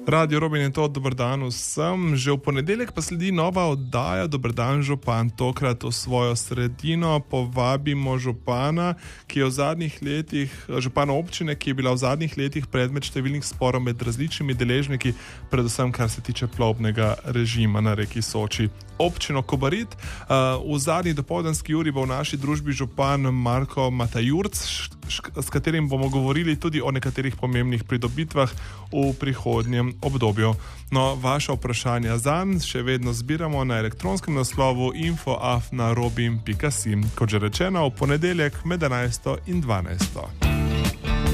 Radio Robin je to, dober dan vsem. Že v ponedeljek pa sledi nova oddaja Dober dan župan. Tokrat v svojo sredino povabimo župana, ki je v zadnjih letih, župana občine, ki je bila v zadnjih letih predmet številnih sporov med različnimi deležniki, predvsem kar se tiče plovbnega režima na reki Soči. Občino Kobarid. V zadnji dopoldanski uri bo v naši družbi župan Marko Matajurc, s katerim bomo govorili tudi o nekaterih pomembnih pridobitvah v prihodnjem obdobju. No, vaša vprašanja zanj še vedno zbiramo na elektronskem naslovu info@robin.si. Kot že rečeno, v ponedeljek med 11. in 12.